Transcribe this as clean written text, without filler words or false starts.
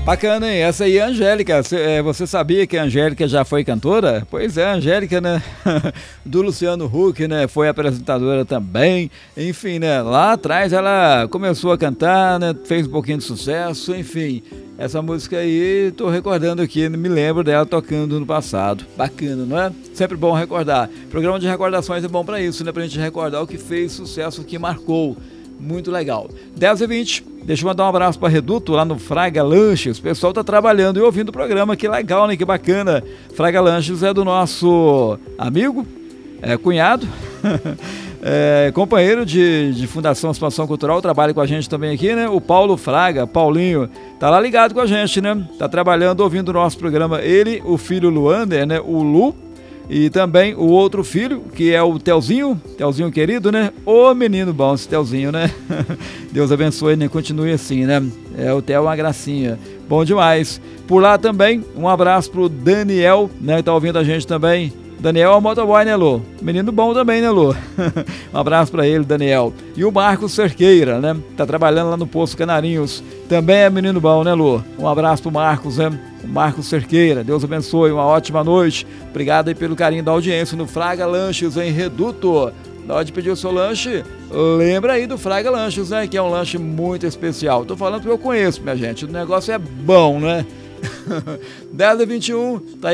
Bacana, hein? Essa aí é a Angélica. Você sabia que a Angélica já foi cantora? Pois é, a Angélica, né? Do Luciano Huck, né? Foi apresentadora também. Enfim, né? Lá atrás ela começou a cantar, né? Fez um pouquinho de sucesso, enfim. Essa música aí, tô recordando aqui, me lembro dela tocando no passado. Bacana, não é? Sempre bom recordar. Programa de recordações é bom pra isso, né? Pra gente recordar o que fez sucesso, o que marcou. Muito legal. 10h20, deixa eu mandar um abraço para Reduto lá no Fraga Lanches. O pessoal tá trabalhando e ouvindo o programa, que legal, né? Que bacana. Fraga Lanches é do nosso amigo, cunhado, companheiro de Fundação Expansão Cultural, trabalha com a gente também aqui, né? O Paulo Fraga, Paulinho, tá lá ligado com a gente, né? Tá trabalhando, ouvindo o nosso programa. Ele, o filho Luander, né? O Lu. E também o outro filho, que é o Telzinho querido, né? Ô menino bom esse Telzinho, né? Deus abençoe, né? Continue assim, né? O Tel é uma gracinha. Bom demais. Por lá também, um abraço pro Daniel, né? Que tá ouvindo a gente também. Daniel é o motoboy, né, Lu? Menino bom também, né, Lu? Um abraço pra ele, Daniel. E o Marcos Cerqueira, né? Tá trabalhando lá no Poço Canarinhos. Também é menino bom, né, Lu? Um abraço pro Marcos, né? O Marcos Cerqueira. Deus abençoe, uma ótima noite. Obrigado aí pelo carinho da audiência no Fraga Lanches, em Reduto. Na hora de pedir o seu lanche, lembra aí do Fraga Lanches, né? Que é um lanche muito especial. Tô falando que eu conheço, minha gente. O negócio é bom, né? 10h21, tá aí.